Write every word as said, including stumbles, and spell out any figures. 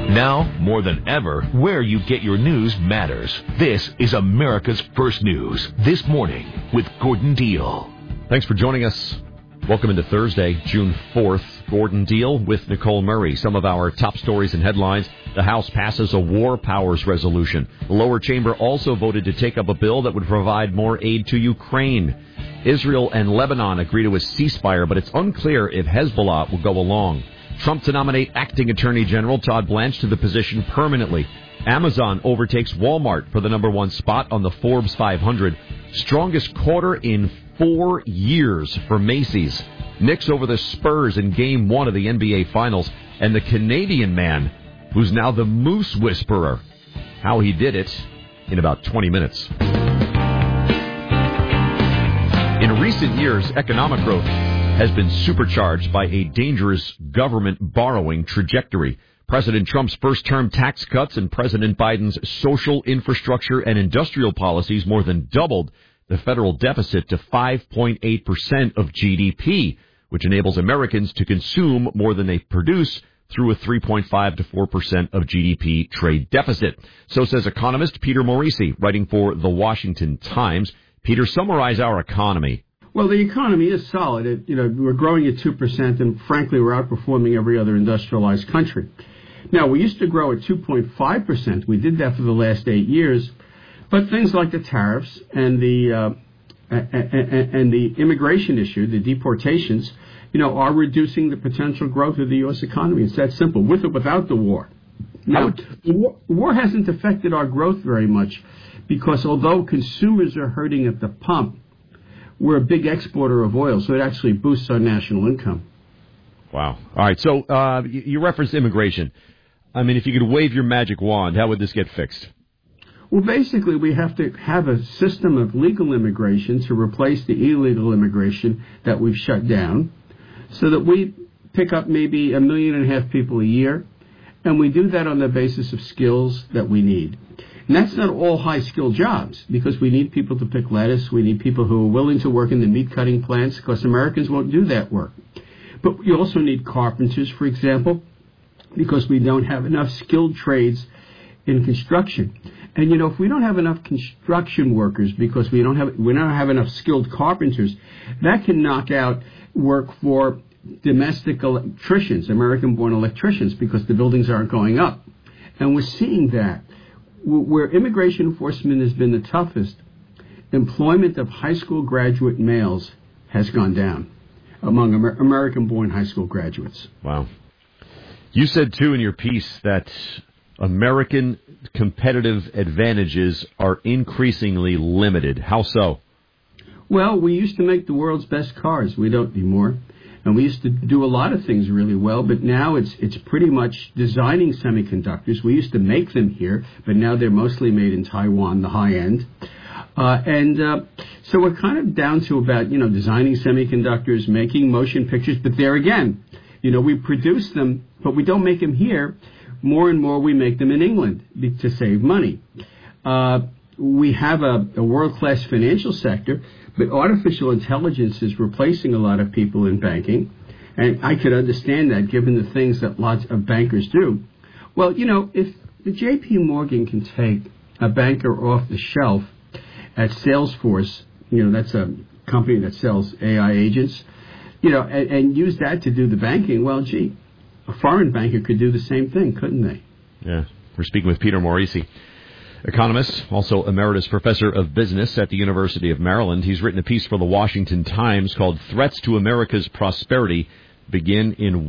Now, more than ever, where you get your news matters. This is America's First News. This Morning with Gordon Deal. Thanks for joining us. Welcome into Thursday, June fourth. Gordon Deal with Nicole Murray. Some of our top stories and headlines. The House passes a war powers resolution. The lower chamber also voted to take up a bill that would provide more aid to Ukraine. Israel and Lebanon agree to a ceasefire, but it's unclear if Hezbollah will go along. Trump to nominate acting Attorney General Todd Blanche to the position permanently. Amazon overtakes Walmart for the number one spot on the Forbes five hundred. Strongest quarter in four years for Macy's. Knicks over the Spurs in Game one of the N B A Finals. And the Canadian man who's now the Moose Whisperer. How he did it in about twenty minutes. In recent years, economic growth has been supercharged by a dangerous government borrowing trajectory. President Trump's first-term tax cuts and President Biden's social infrastructure and industrial policies more than doubled the federal deficit to five point eight percent of G D P, which enables Americans to consume more than they produce through a three point five to four percent of G D P trade deficit. So says economist Peter Morici, writing for The Washington Times. Peter, summarize our economy. Well, the economy is solid. It, you know, we're growing at two percent, and frankly, we're outperforming every other industrialized country. Now, we used to grow at two point five percent. We did that for the last eight years. But things like the tariffs and the uh, and, and the immigration issue, the deportations, you know, are reducing the potential growth of the U S economy. It's that simple, with or without the war. Now, war, war hasn't affected our growth very much because although consumers are hurting at the pump, we're a big exporter of oil, so it actually boosts our national income. Wow. All right, so uh, you referenced immigration. I mean, if you could wave your magic wand, how would this get fixed? Well, basically, we have to have a system of legal immigration to replace the illegal immigration that we've shut down so that we pick up maybe a million and a half people a year, and we do that on the basis of skills that we need. And that's not all high-skilled jobs, because we need people to pick lettuce. We need people who are willing to work in the meat-cutting plants, because Americans won't do that work. But we also need carpenters, for example, because we don't have enough skilled trades in construction. And, you know, if we don't have enough construction workers because we don't have we don't have enough skilled carpenters, that can knock out work for domestic electricians, American-born electricians, because the buildings aren't going up. And we're seeing that. Where immigration enforcement has been the toughest, employment of high school graduate males has gone down among Amer- American-born high school graduates. Wow. You said, too, in your piece that American competitive advantages are increasingly limited. How so? Well, we used to make the world's best cars. We don't anymore. And we used to do a lot of things really well, but now it's it's pretty much designing semiconductors. We used to make them here, but now they're mostly made in Taiwan, the high end. Uh, and uh, so we're kind of down to about, you know, designing semiconductors, making motion pictures. But there again, you know, we produce them, but we don't make them here. More and more we make them in England to save money. Uh, we have a, a world-class financial sector, but artificial intelligence is replacing a lot of people in banking. And I could understand that given the things that lots of bankers do. Well, you know, if the J P Morgan can take a banker off the shelf at Salesforce, you know, that's a company that sells A I agents, you know, and, and use that to do the banking, well, gee, a foreign banker could do the same thing, couldn't they? Yeah. We're speaking with Peter Morici, economist, also emeritus professor of business at the University of Maryland. He's written a piece for The Washington Times called Threats to America's Prosperity Begin in